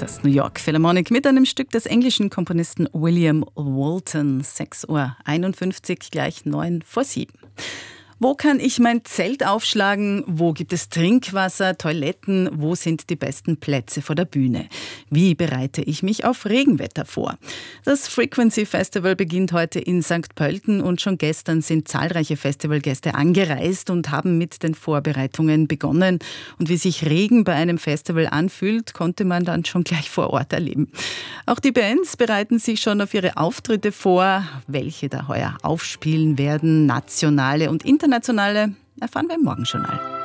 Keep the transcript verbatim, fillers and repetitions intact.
Das New York Philharmonic mit einem Stück des englischen Komponisten William Walton. sechs Uhr einundfünfzig, gleich neun vor sieben. Wo kann ich mein Zelt aufschlagen? Wo gibt es Trinkwasser, Toiletten? Wo sind die besten Plätze vor der Bühne? Wie bereite ich mich auf Regenwetter vor? Das Frequency Festival beginnt heute in Sankt Pölten und schon gestern sind zahlreiche Festivalgäste angereist und haben mit den Vorbereitungen begonnen. Und wie sich Regen bei einem Festival anfühlt, konnte man dann schon gleich vor Ort erleben. Auch die Bands bereiten sich schon auf ihre Auftritte vor. Welche da heuer aufspielen werden, nationale und internationale, erfahren wir im Morgenjournal.